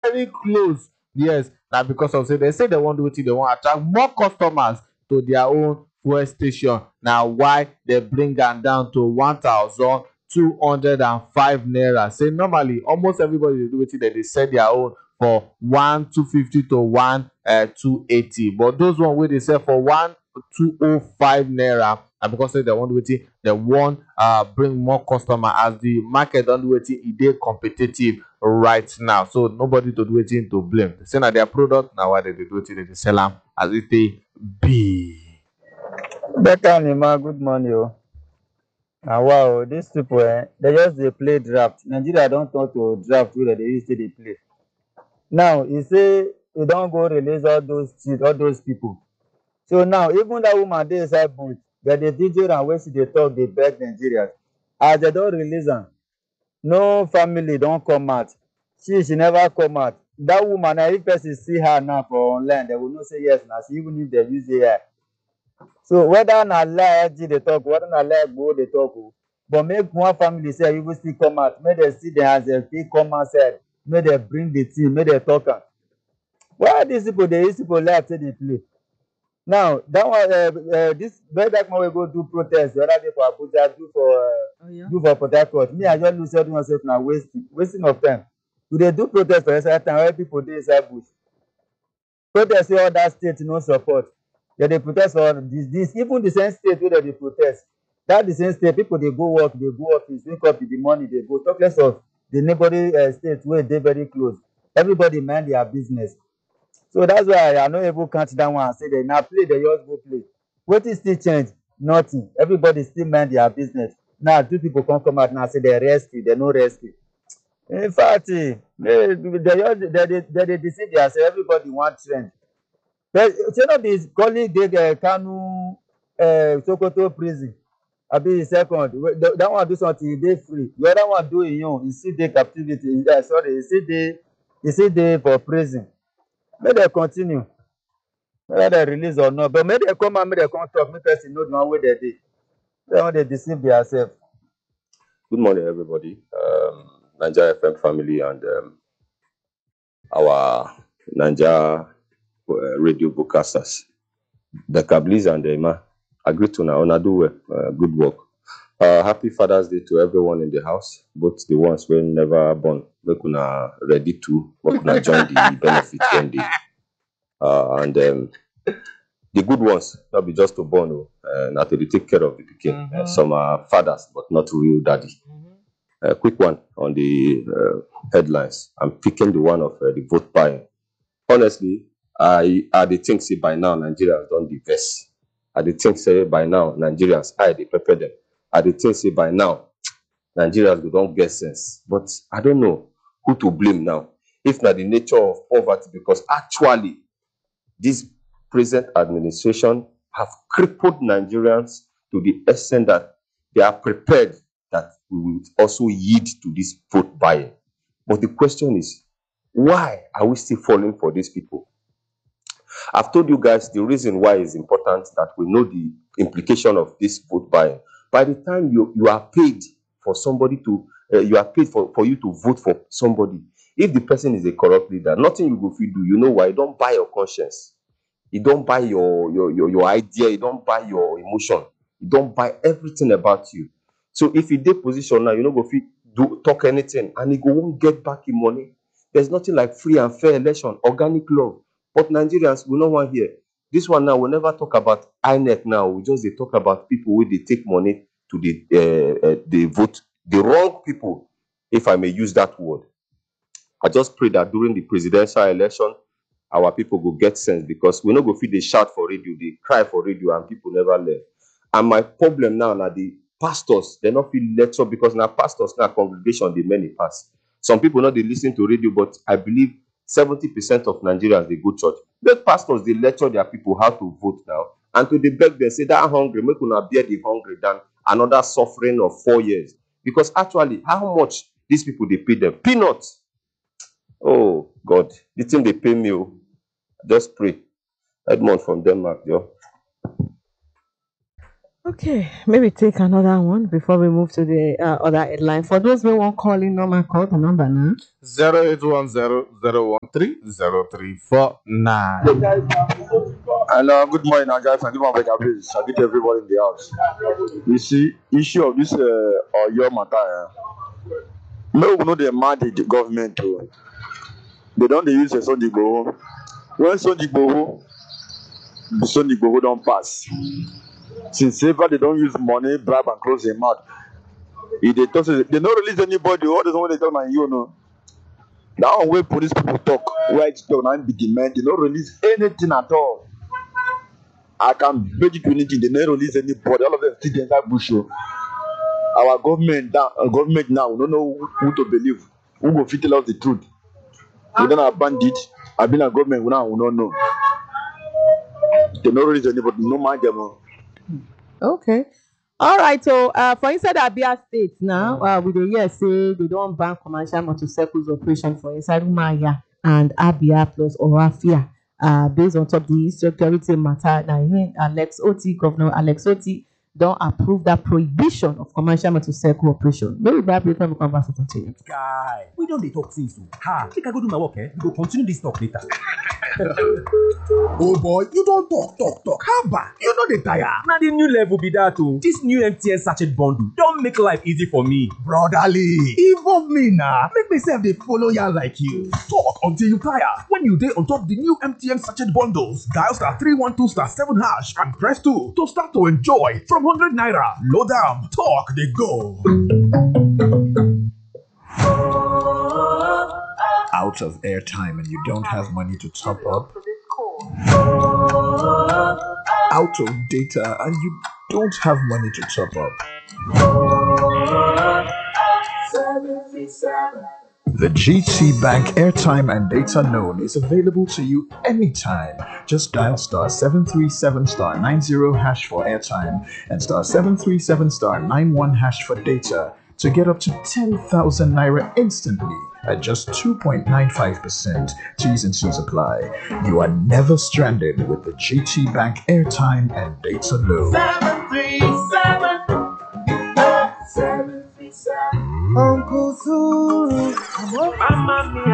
very close. Yes, na because of say they say they wan do wetin they wan attract more customers to their own fuel station. Na why they bring am down to 1,205 naira. Say normally almost everybody dey do wetin dem dey sell their own for 1,250 to 1,280, but those one wey dey sell for 1,205 naira na because say dem wan do wetin dem wan bring more customer, as the market don do wetin e dey competitive right now. So nobody to do wetin to blame. Say na their product, na why dem dey do wetin dem dey sell am as e take be. Better Nima, good morning. Oh. And wow, these people, they just they play draft. Nigeria don't want to draft where they used to they play. Now, you say you don't go release all those cheat, all those people. So now, even that woman they inside booth, that the DJ and where she they talk, they beg Nigerians. As they don't release them, no family don't come out. She never come out. That woman, now, if person see her now for online, they will not say yes now. So even if they use AI. So whether na lie IG dey talk, whether na lie Igboho dey talk, but make one family say you will still come out, make dem see dem as dem fit come outside, make dem bring the team, make dem talk am. Why these people dey use people life take dey play? Now that one, this very dark man wey go do protest the other day for Abuja, do for Port Harcourt. Me, I just lose everyone myself na wasting of time. We dey do protest for inside town where people dey inside bush. Protest wey other state no support. They dey protest for this even the same state wey dem dey protest, that the same state people dey go work, dey go office, wake up in the morning, dey go, talk less of the neighboring state wey dey very close. Everybody mind their business. So that's why I no even count that one and say that na play, they just go play. Wetin still change? Nothing. Everybody still mind their business. Now two people come out now say they rescue, they no rescue. In fact, they deceive themselves. Everybody want trend. But you know this colleague dey Kanu Sokoto prison. Abi second, that one do something, e dey free. The other one do im own, e still dey captivity. Sorry, e still dey for prison. Make dem continue, whether dem release or not. But make dem come out, make dem come talk, make person know the one wey dem dey. They wan dey deceive themselves. Good morning, everybody. Nigeria FM family and our Nigeria radio broadcasters. Becca Bliss and Emma, I greet una do well. Good work. Happy Father's Day to everyone in the house, both the ones who never born. Make una ready to make una join the benefit when they and the good ones, not be just to born, not to take care of the pikin. Some are fathers, but not real daddy. Quick one on the headlines. I'm picking the one of the vote buying. Honestly, I dey think say by now Nigerians don't divest. I dey think say by now Nigerians they prepare them. I dey think say by now Nigerians go don't get sense. But I don't know who to blame now. If not the nature of poverty, because actually this present administration have crippled Nigerians to the extent that they are prepared that we will also yield to this vote buying. But the question is, why are we still falling for these people? I've told you guys the reason why it's important that we know the implication of this vote buying. By the time you are paid for somebody to, you are paid for you to vote for somebody, if the person is a corrupt leader, nothing you go fit do. You know why? You don't buy your conscience. You don't buy your idea. You don't buy your emotion. You don't buy everything about you. So if you dey position now, you no go fit talk anything, and you go won't get back your money. There's nothing like free and fair election, organic love. But Nigerians, we no want here. This one now, we'll never talk about INEC now. We just they talk about people where they take money to the vote, the wrong people, if I may use that word. I just pray that during the presidential election, our people go get sense, because we no go fit they shout for radio, they cry for radio, and people never learn. And my problem now the pastors, they not feel lecture, because now pastors now congregation they many pass. Some people not they listen to radio, but I believe 70% of Nigerians they go church. Those pastors they lecture their people how to vote now, and to the beg them say that hungry, make una bear the hungry than another suffering of 4 years. Because actually, how much these people they pay them? Peanuts. Oh God, the thing they pay me. Just pray. Edmond from Denmark, yo. Okay, maybe take another one before we move to the other headline. For those who want calling, normal call the number now. 0810 013 0349. Hello, good morning, guys. And good morning, please. I get everybody in the house. You see, issue of this or your matter. No, we know they mad the government too. They don't they use the Sunday Igboho. When Sunday Igboho, the Sunday Igboho don't pass. Since ever they don't use money, bribe and close their mouth. If they talk, they don't release anybody. All this one they talk about you know. That one way police people talk, where it's talk and be demand, they don't release anything at all. I can bet you anything, they never release anybody. All of them still inside bush. Our government now, we don't know who to believe. Who go fit tell us the truth? We don't have bandit. I've been a government now, we don't know. They don't release anybody, no mind them. Okay. All right. So, for inside Abia State now, we dey hear say they don't ban commercial motorcycles operation for inside Umaya and Abia plus Orafia. Based on top the security matter, now Governor Alex Oti don't approve that prohibition of commercial motorcycle operation. Maybe that will come back to continue. Guy, we don't dey talk since. Ha, make I go do my work. We go continue this talk later. Oh boy, you don't talk. How about you know the tire? Now the new level be that too. This new MTN sachet bundle don't make life easy for me. Brotherly, involve me now. Make myself they follow ya like you. Talk until you tire. When you day on top the new MTN sachet bundles, dial *312*7# and press 2 to start to enjoy from 100 naira. Low down, talk they go. Out of airtime and you don't have money to top up. Out of data and you don't have money to top up. The GT Bank airtime and data loan is available to you anytime. Just dial *737*90# for airtime and *737*91# for data to get up to 10,000 naira instantly at just 2.95%. T's and C's apply. You are never stranded with the GT Bank airtime and data loan. 737. Uncle Zulu.